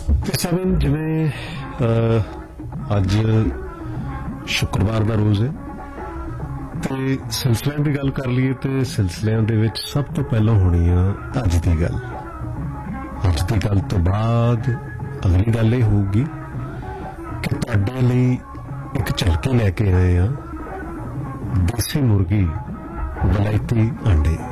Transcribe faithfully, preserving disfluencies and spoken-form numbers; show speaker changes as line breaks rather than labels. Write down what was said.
ਤੇ ਸਭਨ ਜਿਵੇਂ ਅੱਜ ਸ਼ੁੱਕਰਵਾਰ ਦਾ ਰੋਜ਼ ਹੈ ਤੇ ਸਿਲਸਿਲਿਆਂ ਦੀ ਗੱਲ ਕਰ ਲਈਏ ਤੇ ਸਿਲਸਿਲਿਆਂ ਦੇ ਵਿੱਚ ਸਭ ਤੋਂ ਪਹਿਲਾਂ ਹੋਣੀ ਆ ਅੱਜ ਦੀ ਗੱਲ। ਅੱਜ ਦੀ ਗੱਲ ਤੋਂ ਬਾਅਦ ਅਗਲੀ ਗੱਲ ਇਹ ਹੋਊਗੀ ਕਿ ਤੁਹਾਡੇ ਲਈ ਇੱਕ ਝਲਕੀ ਲੈ ਕੇ ਆਏ ਆ ਦੇਸੀ ਮੁਰਗੀ ਵਲਾਇਤੀ ਅੰਡੇ।